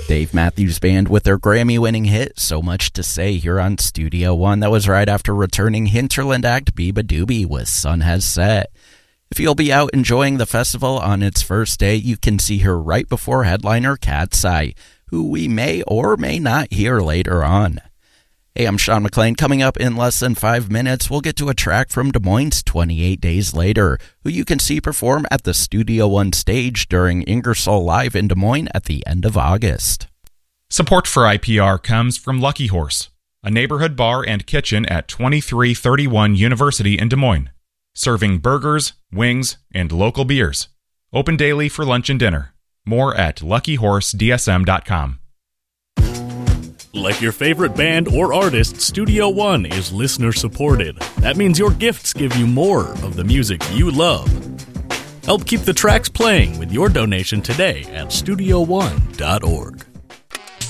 Dave Matthews Band with their Grammy-winning hit, So Much to Say, here on Studio One. That was right after returning hinterland act Beabadoobee with Sun Has Set. If you'll be out enjoying the festival on its first day, you can see her right before headliner Cat's Eye, who we may or may not hear later on. Hey, I'm Sean McLean. Coming up in less than 5 minutes, we'll get to a track from Des Moines 28 Days Later, who you can see perform at the Studio One stage during Ingersoll Live in Des Moines at the end of August. Support for IPR comes from Lucky Horse, a neighborhood bar and kitchen at 2331 University in Des Moines, serving burgers, wings, and local beers. Open daily for lunch and dinner. More at luckyhorsedsm.com. Like your favorite band or artist, Studio One is listener-supported. That means your gifts give you more of the music you love. Help keep the tracks playing with your donation today at StudioOne.org.